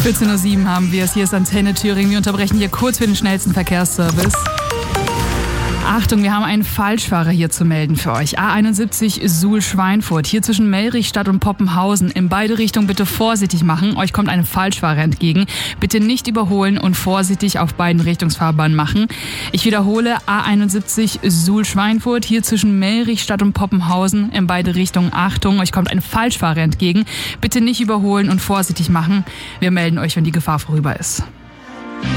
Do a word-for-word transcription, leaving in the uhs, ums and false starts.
vierzehn Uhr sieben haben wir es. Hier ist Antenne Thüringen. Wir unterbrechen hier kurz für den schnellsten Verkehrsservice. Achtung, wir haben einen Falschfahrer hier zu melden für euch. A einundsiebzig Suhl-Schweinfurt, hier zwischen Melrichstadt und Poppenhausen. In beide Richtungen bitte vorsichtig machen. Euch kommt ein Falschfahrer entgegen. Bitte nicht überholen und vorsichtig auf beiden Richtungsfahrbahnen machen. Ich wiederhole, A einundsiebzig Suhl-Schweinfurt, hier zwischen Melrichstadt und Poppenhausen. In beide Richtungen Achtung, euch kommt ein Falschfahrer entgegen. Bitte nicht überholen und vorsichtig machen. Wir melden euch, wenn die Gefahr vorüber ist.